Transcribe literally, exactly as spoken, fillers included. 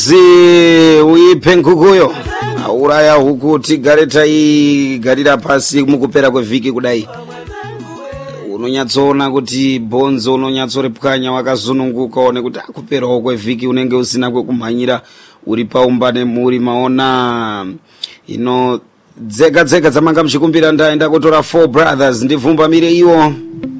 zi uipe nkukuyo uraya huku tigare taigarira pasi mukupera kwevhiki kudai unonyatsoona kuti bhonzo unonyatsorepwanya wakazununguka one kuti akuperawo kwevhiki unenge usina kwekumhanyira uri paumba nemhuri maona ino dzega dzega dzamanga muchikumbira ndaenda kutora four brothers ndivhumba mire iwo